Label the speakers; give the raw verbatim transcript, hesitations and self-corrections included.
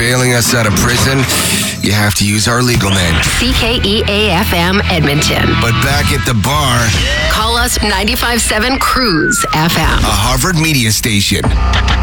Speaker 1: bailing us out of prison, you have to use our legal name.
Speaker 2: C K E A F M Edmonton.
Speaker 1: But back at the bar,
Speaker 2: Call us ninety-five point seven Cruise F M.
Speaker 1: a Harvard media station.